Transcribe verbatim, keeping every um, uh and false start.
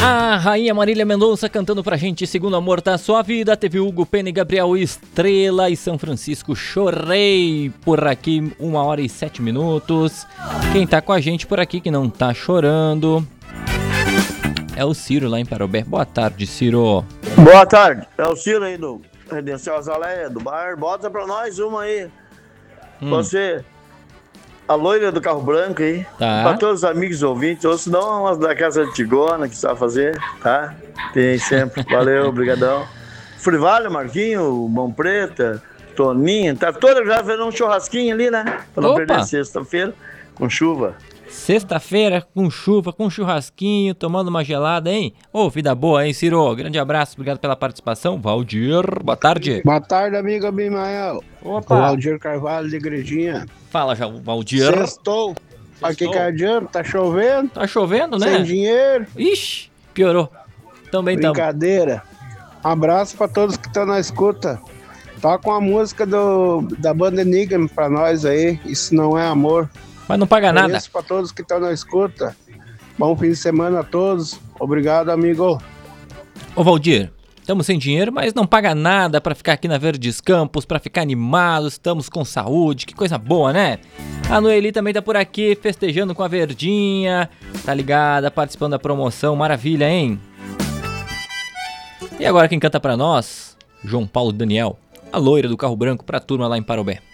A rainha Marília Mendonça cantando pra gente Segundo Amor da Sua Vida. Teve Hugo Pena e Gabriel Estrela e São Francisco Chorei por aqui, uma hora e sete minutos. Quem tá com a gente por aqui que não tá chorando é o Ciro lá em Parobé. Boa tarde, Ciro. Boa tarde, é o Ciro aí do Redenção Azaleia, do bar. Bota pra nós uma aí. Hum. Você, a loira do carro branco aí, tá. Pra todos os amigos ouvintes, ou se não, umas da casa antigona que sabe fazer, tá? Tem sempre. Valeu, brigadão. Frivalho, Marquinho, Mão Preta, Toninho, tá toda já vendo um churrasquinho ali, né? Pra não Opa. perder sexta-feira com chuva. Sexta-feira com chuva, com churrasquinho, tomando uma gelada, hein? Ô, oh, vida boa, hein, Ciro? Grande abraço, obrigado pela participação. Valdir, boa tarde. Boa tarde, amigo Abimael. Opa. O Valdir Carvalho de Igrejinha. Fala, já, Valdir. Sextou. Aqui que adianta, tá chovendo. Tá chovendo, né? Sem dinheiro. Ixi, piorou. Também tamo. Brincadeira. Um abraço pra todos que estão na escuta. Toca uma música do, da banda Enigma pra nós aí. Isso não é amor. Mas não paga nada. Isso pra todos que estão na escuta. Bom fim de semana a todos. Obrigado, amigo. Ô, Valdir, estamos sem dinheiro, mas não paga nada pra ficar aqui na Verdes Campos, pra ficar animados, estamos com saúde, que coisa boa, né? A Noeli também tá por aqui, festejando com a Verdinha, tá ligada, participando da promoção, maravilha, hein? E agora quem canta pra nós? João Paulo Daniel, a loira do carro branco pra turma lá em Parobé.